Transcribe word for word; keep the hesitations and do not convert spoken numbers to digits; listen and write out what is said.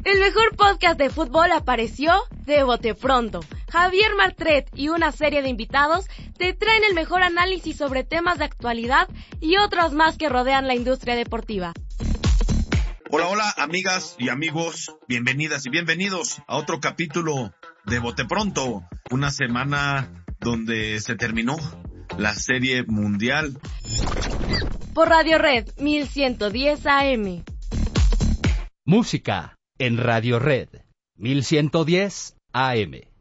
El mejor podcast de fútbol apareció de Bote Pronto. Javier Martret y una serie de invitados te traen el mejor análisis sobre temas de actualidad y otros más que rodean la industria deportiva. Hola, hola, amigas y amigos, bienvenidas y bienvenidos a otro capítulo de Bote Pronto, una semana donde se terminó la serie mundial. Por Radio Red mil ciento diez A M. Música en Radio Red mil ciento diez A M.